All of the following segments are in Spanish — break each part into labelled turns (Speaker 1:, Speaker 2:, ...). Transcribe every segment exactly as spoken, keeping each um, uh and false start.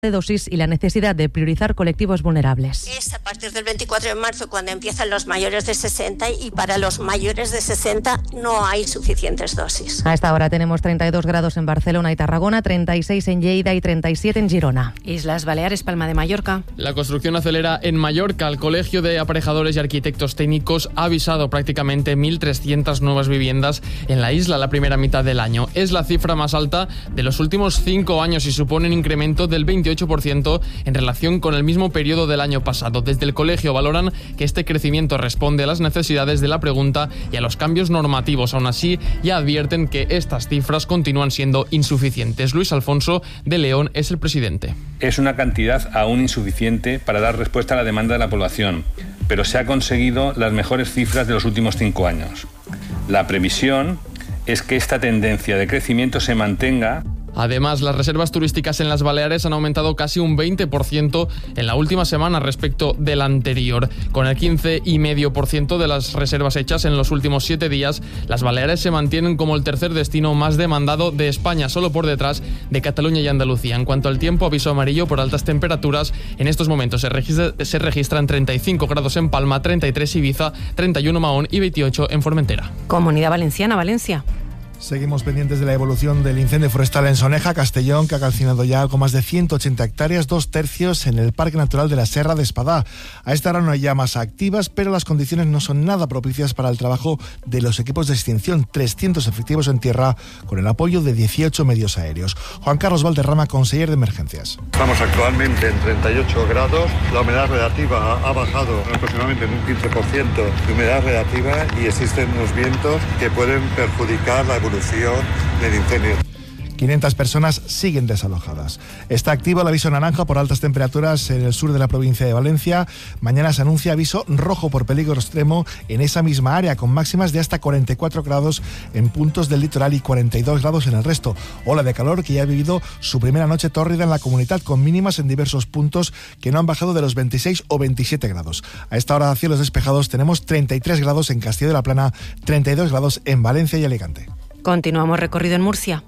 Speaker 1: de dosis y la necesidad de priorizar colectivos vulnerables.
Speaker 2: Es a partir del veinticuatro de marzo cuando empiezan los mayores de sesenta y para los mayores de sesenta no hay suficientes dosis.
Speaker 1: A esta hora tenemos treinta y dos grados en Barcelona y Tarragona, treinta y seis en Lleida y treinta y siete en Girona.
Speaker 3: Islas Baleares, Palma de Mallorca.
Speaker 4: La construcción acelera en Mallorca. El Colegio de Aparejadores y Arquitectos Técnicos ha avisado prácticamente mil trescientas nuevas viviendas en la isla la primera mitad del año. Es la cifra más alta de los últimos cinco años y supone un incremento del veintiocho por ciento en relación con el mismo periodo del año pasado. Desde el colegio valoran que este crecimiento responde a las necesidades de la pregunta y a los cambios normativos. Aún así, ya advierten que estas cifras continúan siendo insuficientes. Luis Alfonso de León es el presidente.
Speaker 5: Es una cantidad aún insuficiente para dar respuesta a la demanda de la población, pero se ha conseguido las mejores cifras de los últimos cinco años. La previsión es que esta tendencia de crecimiento se mantenga.
Speaker 4: Además, las reservas turísticas en las Baleares han aumentado casi un veinte por ciento en la última semana respecto del anterior. Con el quince coma cinco por ciento de las reservas hechas en los últimos siete días, las Baleares se mantienen como el tercer destino más demandado de España, solo por detrás de Cataluña y Andalucía. En cuanto al tiempo, aviso amarillo por altas temperaturas. En estos momentos se, registra, se registran treinta y cinco grados en Palma, treinta y tres Ibiza, treinta y uno Mahón y veintiocho en Formentera.
Speaker 3: Comunidad Valenciana, Valencia.
Speaker 6: Seguimos pendientes de la evolución del incendio forestal en Soneja, Castellón, que ha calcinado ya algo más de ciento ochenta hectáreas, dos tercios en el Parque Natural de la Serra de Espadá. A esta hora no hay llamas activas, pero las condiciones no son nada propicias para el trabajo de los equipos de extinción, trescientos efectivos en tierra, con el apoyo de dieciocho medios aéreos. Juan Carlos Valderrama, conseller de Emergencias.
Speaker 7: Estamos actualmente en treinta y ocho grados, la humedad relativa ha bajado aproximadamente en un quince por ciento de humedad relativa y existen unos vientos que pueden perjudicar la evolución del incendio.
Speaker 6: quinientas personas siguen desalojadas. Está activo el aviso naranja por altas temperaturas en el sur de la provincia de Valencia. Mañana se anuncia aviso rojo por peligro extremo en esa misma área, con máximas de hasta cuarenta y cuatro grados en puntos del litoral y cuarenta y dos grados en el resto. Ola de calor que ya ha vivido su primera noche tórrida en la comunidad, con mínimas en diversos puntos que no han bajado de los veintiséis o veintisiete grados. A esta hora, cielos despejados, tenemos treinta y tres grados en Castillo de la Plana, treinta y dos grados en Valencia y Alicante.
Speaker 3: Continuamos recorrido en Murcia.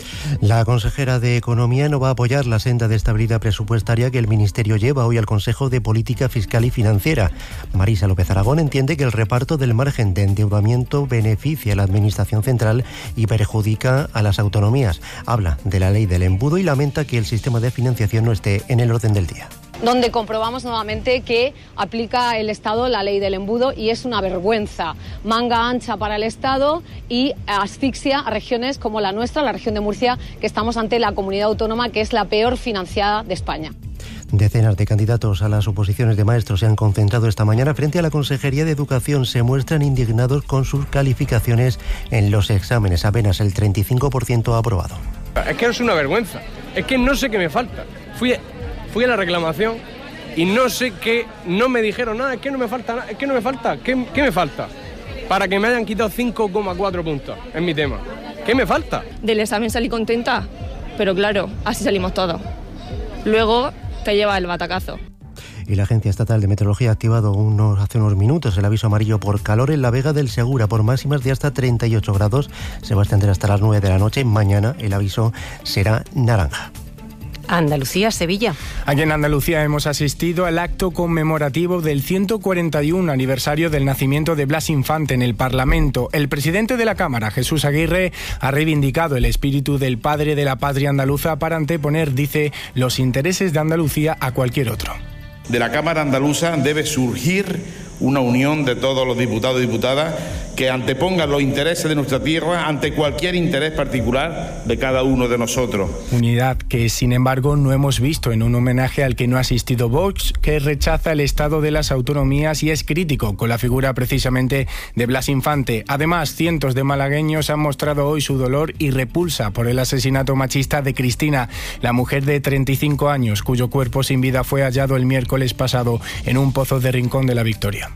Speaker 8: La consejera de Economía no va a apoyar la senda de estabilidad presupuestaria que el Ministerio lleva hoy al Consejo de Política Fiscal y Financiera. Marisa López Aragón entiende que el reparto del margen de endeudamiento beneficia a la Administración Central y perjudica a las autonomías. Habla de la ley del embudo y lamenta que el sistema de financiación no esté en el orden del día.
Speaker 9: Donde comprobamos nuevamente que aplica el Estado la ley del embudo y es una vergüenza. Manga ancha para el Estado y asfixia a regiones como la nuestra, la región de Murcia, que estamos ante la comunidad autónoma que es la peor financiada de España.
Speaker 8: Decenas de candidatos a las oposiciones de maestros se han concentrado esta mañana frente a la Consejería de Educación. Se muestran indignados con sus calificaciones en los exámenes. Apenas el treinta y cinco por ciento ha aprobado.
Speaker 10: Es que es una vergüenza. Es que no sé qué me falta. Fui... Fui a la reclamación y no sé qué, no me dijeron nada, es que no me falta nada, es que no me falta, ¿qué, qué me falta? Para que me hayan quitado cinco coma cuatro puntos en mi tema. ¿Qué me falta?
Speaker 11: Del examen salí contenta, pero claro, así salimos todos. Luego te lleva el batacazo.
Speaker 8: Y la Agencia Estatal de Meteorología ha activado unos, hace unos minutos el aviso amarillo por calor en la Vega del Segura, por máximas de hasta treinta y ocho grados. Se va a extender hasta las nueve de la noche. Mañana el aviso será naranja.
Speaker 3: Andalucía, Sevilla.
Speaker 12: Aquí en Andalucía hemos asistido al acto conmemorativo del ciento cuarenta y uno aniversario del nacimiento de Blas Infante en el Parlamento. El presidente de la Cámara, Jesús Aguirre, ha reivindicado el espíritu del padre de la patria andaluza para anteponer, dice, los intereses de Andalucía a cualquier otro.
Speaker 13: De la Cámara andaluza debe surgir una unión de todos los diputados y diputadas que antepongan los intereses de nuestra tierra ante cualquier interés particular de cada uno de nosotros.
Speaker 12: Unidad que, sin embargo, no hemos visto en un homenaje al que no ha asistido Vox, que rechaza el estado de las autonomías y es crítico con la figura precisamente de Blas Infante. Además, cientos de malagueños han mostrado hoy su dolor y repulsa por el asesinato machista de Cristina, la mujer de treinta y cinco años, cuyo cuerpo sin vida fue hallado el miércoles pasado en un pozo de Rincón de la Victoria.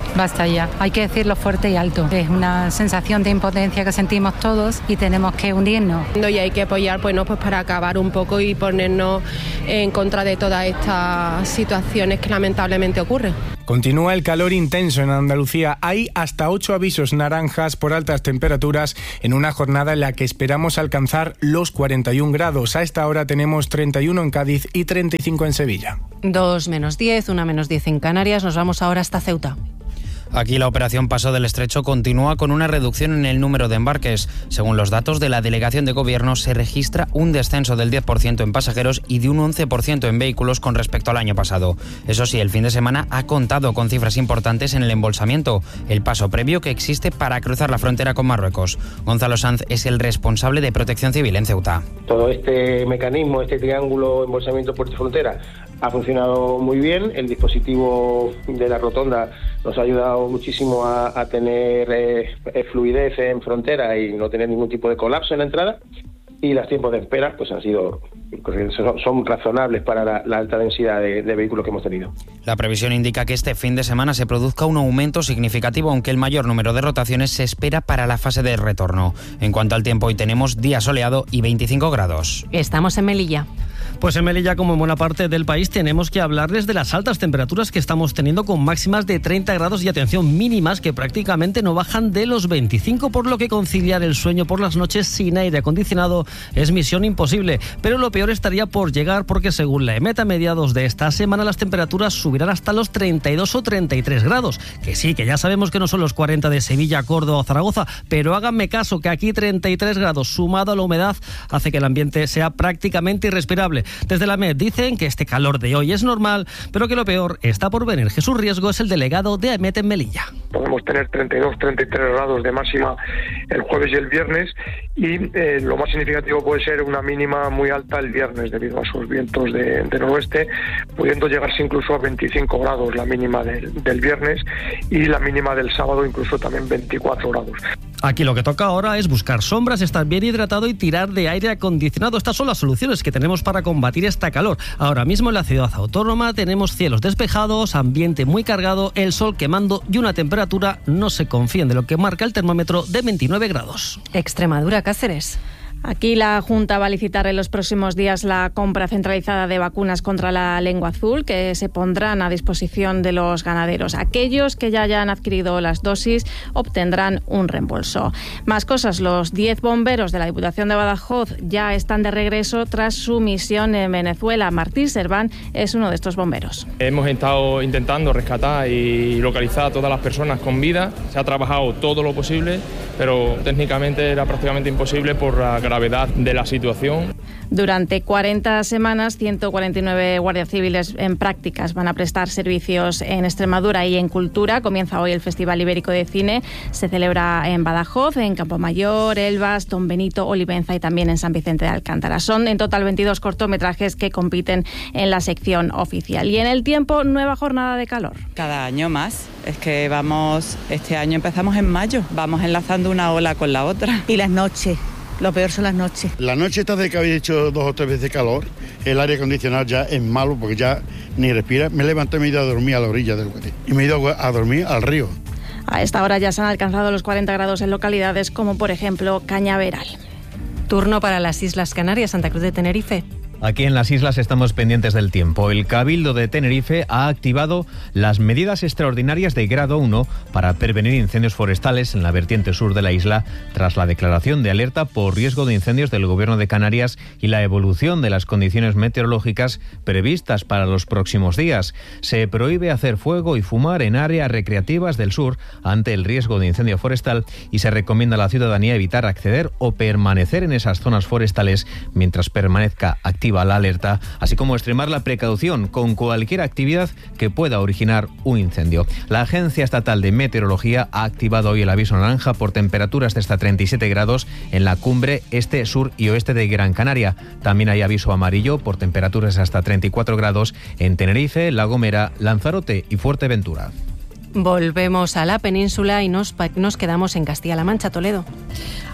Speaker 14: Basta ya, hay que decirlo fuerte y alto. Es una sensación de impotencia que sentimos todos y tenemos que unirnos.
Speaker 15: Y hay que apoyar bueno, pues para acabar un poco y ponernos en contra de todas estas situaciones que lamentablemente ocurren.
Speaker 12: Continúa el calor intenso en Andalucía. Hay hasta ocho avisos naranjas por altas temperaturas en una jornada en la que esperamos alcanzar los cuarenta y un grados. A esta hora tenemos treinta y uno en Cádiz y treinta y cinco en Sevilla.
Speaker 3: Dos menos diez, una menos diez en Canarias. Nos vamos ahora hasta Ceuta.
Speaker 16: Aquí la operación Paso del Estrecho continúa con una reducción en el número de embarques. Según los datos de la Delegación de Gobierno, se registra un descenso del diez por ciento en pasajeros y de un once por ciento en vehículos con respecto al año pasado. Eso sí, el fin de semana ha contado con cifras importantes en el embolsamiento, el paso previo que existe para cruzar la frontera con Marruecos. Gonzalo Sanz es el responsable de Protección Civil en Ceuta.
Speaker 17: Todo este mecanismo, este triángulo embolsamiento puerto-frontera ha funcionado muy bien. El dispositivo de la rotonda nos ha ayudado muchísimo a, a tener eh, fluidez en frontera y no tener ningún tipo de colapso en la entrada. Y los tiempos de espera pues han sido son, son razonables para la, la alta densidad de, de vehículos que hemos tenido.
Speaker 16: La previsión indica que este fin de semana se produzca un aumento significativo, aunque el mayor número de rotaciones se espera para la fase de retorno. En cuanto al tiempo, hoy tenemos día soleado y veinticinco grados.
Speaker 3: Estamos en Melilla.
Speaker 18: Pues en Melilla, como en buena parte del país, tenemos que hablarles de las altas temperaturas que estamos teniendo con máximas de treinta grados y, atención, mínimas que prácticamente no bajan de los veinticinco, por lo que conciliar el sueño por las noches sin aire acondicionado es misión imposible. Pero lo peor estaría por llegar, porque según la EMET, a mediados de esta semana las temperaturas subirán hasta los treinta y dos o treinta y tres grados. Que sí, que ya sabemos que no son los cuarenta de Sevilla, Córdoba o Zaragoza, pero háganme caso que aquí treinta y tres grados sumado a la humedad hace que el ambiente sea prácticamente irrespirable. Desde la EMET dicen que este calor de hoy es normal, pero que lo peor está por venir. Jesús Riesgo es el delegado de EMET en Melilla.
Speaker 19: Podemos tener treinta y dos, treinta y tres grados de máxima el jueves y el viernes, y eh, lo más significativo puede ser una mínima muy alta el viernes debido a esos vientos de, de noroeste, pudiendo llegarse incluso a veinticinco grados la mínima del, del viernes, y la mínima del sábado incluso también veinticuatro grados.
Speaker 18: Aquí lo que toca ahora es buscar sombras, estar bien hidratado y tirar de aire acondicionado. Estas son las soluciones que tenemos para combatir esta calor. Ahora mismo en la ciudad autónoma tenemos cielos despejados, ambiente muy cargado, el sol quemando y una temperatura, no se confíen de lo que marca el termómetro, de veintinueve grados.
Speaker 3: Extremadura, Cáceres.
Speaker 20: Aquí la Junta va a licitar en los próximos días la compra centralizada de vacunas contra la lengua azul, que se pondrán a disposición de los ganaderos. Aquellos que ya hayan adquirido las dosis obtendrán un reembolso. Más cosas, los diez bomberos de la Diputación de Badajoz ya están de regreso tras su misión en Venezuela. Martín Serván es uno de estos bomberos.
Speaker 10: Hemos estado intentando rescatar y localizar a todas las personas con vida. Se ha trabajado todo lo posible, pero técnicamente era prácticamente imposible por la gravedad de la situación.
Speaker 20: Durante cuarenta semanas, ciento cuarenta y nueve guardias civiles en prácticas van a prestar servicios en Extremadura y en Cultura. Comienza hoy el Festival Ibérico de Cine. Se celebra en Badajoz, en Campomayor, Elvas, Don Benito, Olivenza y también en San Vicente de Alcántara. Son en total veintidós cortometrajes que compiten en la sección oficial. Y en el tiempo, nueva jornada de calor.
Speaker 21: Cada año más. Es que vamos, este año empezamos en mayo. Vamos enlazando una ola con la otra.
Speaker 22: Y las noches. Lo peor son las noches.
Speaker 23: La noche esta de que habéis hecho dos o tres veces calor, el aire acondicionado ya es malo porque ya ni respira. Me levanté y me he ido a dormir a la orilla del Guadí. Y me he ido a dormir al río.
Speaker 20: A esta hora ya se han alcanzado los cuarenta grados en localidades como por ejemplo Cañaveral.
Speaker 3: Turno para las Islas Canarias, Santa Cruz de Tenerife.
Speaker 24: Aquí en las islas estamos pendientes del tiempo. El Cabildo de Tenerife ha activado las medidas extraordinarias de grado uno para prevenir incendios forestales en la vertiente sur de la isla tras la declaración de alerta por riesgo de incendios del Gobierno de Canarias y la evolución de las condiciones meteorológicas previstas para los próximos días. Se prohíbe hacer fuego y fumar en áreas recreativas del sur ante el riesgo de incendio forestal y se recomienda a la ciudadanía evitar acceder o permanecer en esas zonas forestales mientras permanezca activa la alerta, así como extremar la precaución con cualquier actividad que pueda originar un incendio. La Agencia Estatal de Meteorología ha activado hoy el aviso naranja por temperaturas de hasta treinta y siete grados en la cumbre este, sur y oeste de Gran Canaria. También hay aviso amarillo por temperaturas hasta treinta y cuatro grados en Tenerife, La Gomera, Lanzarote y Fuerteventura.
Speaker 3: Volvemos a la península y nos, nos quedamos en Castilla-La Mancha, Toledo.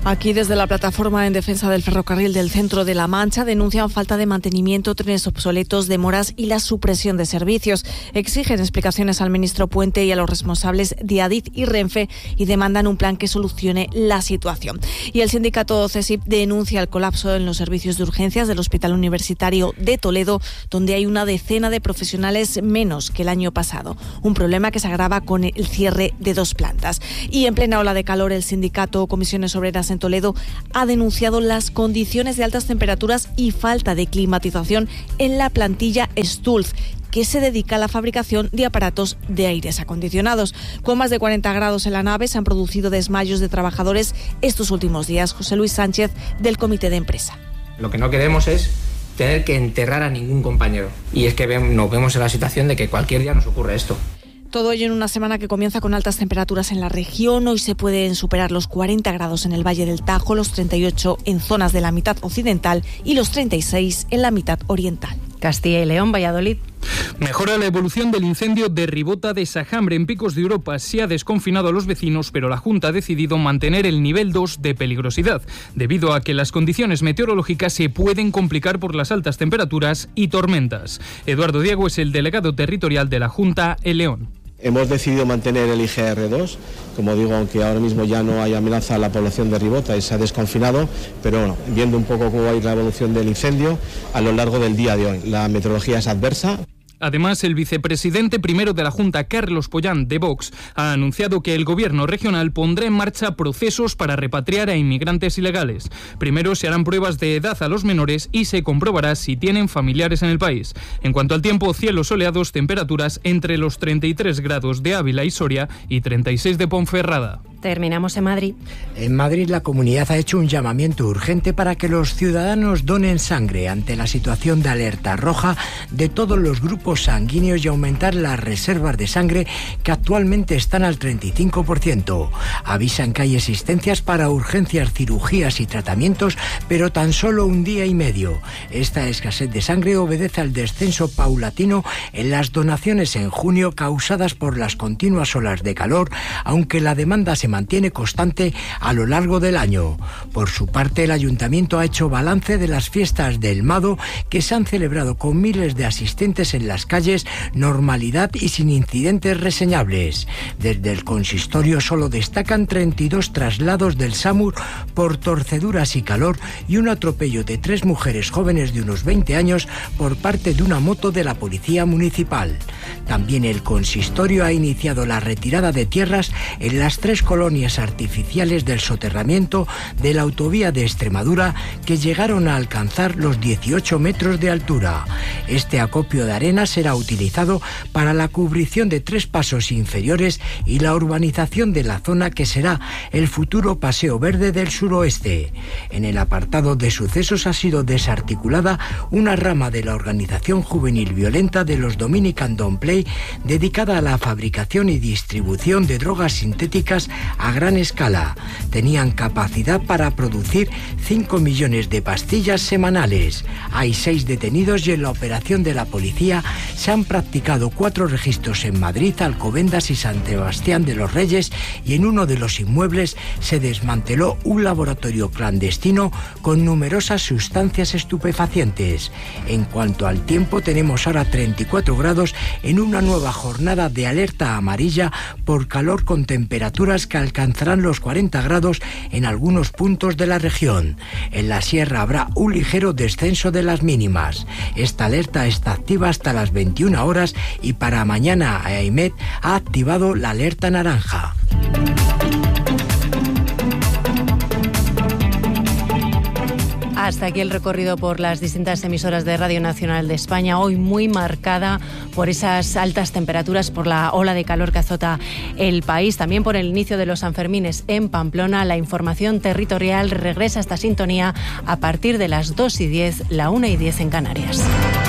Speaker 1: Aquí, desde la plataforma en defensa del ferrocarril del Centro de la Mancha, denuncian falta de mantenimiento, trenes obsoletos, demoras y la supresión de servicios. Exigen explicaciones al ministro Puente y a los responsables de Adif y Renfe y demandan un plan que solucione la situación. Y el sindicato CESIP denuncia el colapso en los servicios de urgencias del Hospital Universitario de Toledo, donde hay una decena de profesionales menos que el año pasado. Un problema que se agrava con el cierre de dos plantas. Y en plena ola de calor, el sindicato Comisiones Obreras en Toledo ha denunciado las condiciones de altas temperaturas y falta de climatización en la plantilla Stulz, que se dedica a la fabricación de aparatos de aires acondicionados. Con más de cuarenta grados en la nave se han producido desmayos de trabajadores estos últimos días. José Luis Sánchez, del Comité de Empresa.
Speaker 2: Lo que no queremos es tener que enterrar a ningún compañero. Y es que nos vemos en la situación de que cualquier día nos ocurre esto.
Speaker 1: Todo ello en una semana que comienza con altas temperaturas en la región. Hoy se pueden superar los cuarenta grados en el Valle del Tajo, los treinta y ocho en zonas de la mitad occidental y los treinta y seis en la mitad oriental.
Speaker 3: Castilla y León, Valladolid.
Speaker 4: Mejora la evolución del incendio de Ribota de Sajambre en Picos de Europa. Se ha desconfinado a los vecinos, pero la Junta ha decidido mantener el nivel dos de peligrosidad, debido a que las condiciones meteorológicas se pueden complicar por las altas temperaturas y tormentas. Eduardo Diego es el delegado territorial de la Junta en León.
Speaker 5: Hemos decidido mantener el I G R dos, como digo, aunque ahora mismo ya no hay amenaza a la población de Ribota y se ha desconfinado, pero bueno, viendo un poco cómo va a ir la evolución del incendio a lo largo del día de hoy. La meteorología es adversa.
Speaker 4: Además, el vicepresidente primero de la Junta, Carlos Pollán, de Vox, ha anunciado que el gobierno regional pondrá en marcha procesos para repatriar a inmigrantes ilegales. Primero se harán pruebas de edad a los menores y se comprobará si tienen familiares en el país. En cuanto al tiempo, cielos soleados, temperaturas entre los treinta y tres grados de Ávila y Soria y treinta y seis de Ponferrada.
Speaker 3: Terminamos en Madrid.
Speaker 25: En Madrid, la comunidad ha hecho un llamamiento urgente para que los ciudadanos donen sangre ante la situación de alerta roja de todos los grupos sanguíneos y aumentar las reservas de sangre que actualmente están al treinta y cinco por ciento. Avisan que hay existencias para urgencias, cirugías y tratamientos, pero tan solo un día y medio. Esta escasez de sangre obedece al descenso paulatino en las donaciones en junio causadas por las continuas olas de calor, aunque la demanda se mantiene constante a lo largo del año. Por su parte, el Ayuntamiento ha hecho balance de las fiestas del Mado, que se han celebrado con miles de asistentes en las calles, normalidad y sin incidentes reseñables. Desde el consistorio solo destacan treinta y dos traslados del SAMUR por torceduras y calor y un atropello de tres mujeres jóvenes de unos veinte años por parte de una moto de la Policía Municipal. También el consistorio ha iniciado la retirada de tierras en las tres colonias artificiales del soterramiento de la autovía de Extremadura, que llegaron a alcanzar los dieciocho metros de altura. Este acopio de arena será utilizado para la cubrición de tres pasos inferiores y la urbanización de la zona que será el futuro Paseo Verde del suroeste. En el apartado de sucesos ha sido desarticulada una rama de la organización juvenil violenta de los Dominican Don't Play, dedicada a la fabricación y distribución de drogas sintéticas a gran escala. Tenían capacidad para producir cinco millones de pastillas semanales. Hay seis detenidos y en la operación de la policía se han practicado cuatro registros en Madrid, Alcobendas y San Sebastián de los Reyes, y en uno de los inmuebles se desmanteló un laboratorio clandestino con numerosas sustancias estupefacientes. En cuanto al tiempo, tenemos ahora treinta y cuatro grados en una nueva jornada de alerta amarilla por calor, con temperaturas que alcanzarán los cuarenta grados en algunos puntos de la región. En la sierra habrá un ligero descenso de las mínimas. Esta alerta está activa hasta las veintiuna horas y para mañana AEMET ha activado la alerta naranja.
Speaker 3: Hasta aquí el recorrido por las distintas emisoras de Radio Nacional de España, hoy muy marcada por esas altas temperaturas, por la ola de calor que azota el país, también por el inicio de los Sanfermines en Pamplona. La información territorial regresa a esta sintonía a partir de las dos y diez, la una y diez en Canarias.